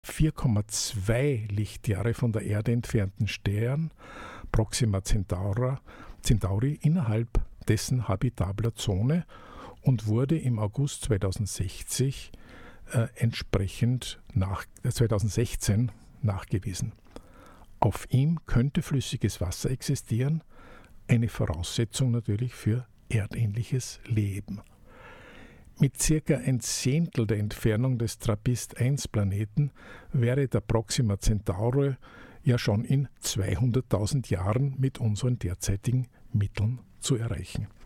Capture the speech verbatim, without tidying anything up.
vier Komma zwei Lichtjahre von der Erde entfernten Stern Proxima Centauri, Centauri innerhalb dessen habitabler Zone und wurde im August zweitausendsechzig äh, entsprechend nach, äh, zweitausendsechzehn nachgewiesen. Auf ihm könnte flüssiges Wasser existieren, eine Voraussetzung natürlich für erdähnliches Leben. Mit circa ein Zehntel der Entfernung des Trappist eins Planeten wäre der Proxima Centauri ja schon in zweihunderttausend Jahren mit unseren derzeitigen Mitteln zu erreichen.